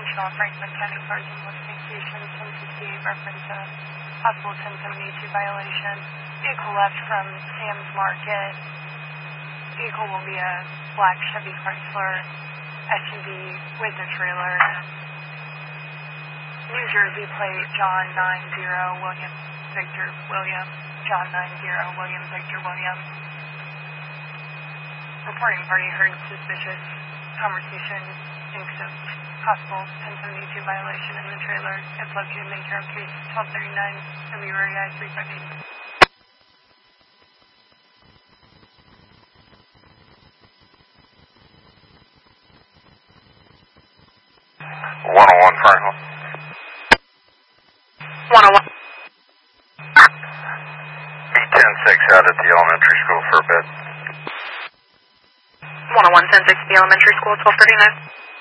additional Franklin County parking notification 1068 reference to possible 1072 violation. Vehicle left from Sam's Market. Vehicle will be a black Chevy Chrysler SUV with a trailer. New Jersey plate John 90 William Victor William. John 90 William Victor William. Reporting party heard suspicious conversation. Thinks of possible 1072 violation in the trailer. It's located in Make Your Own Case 1239 February I-358. 101 Franklin. 101. B106 out at the elementary school for a bit. 101 1060 elementary school 1239.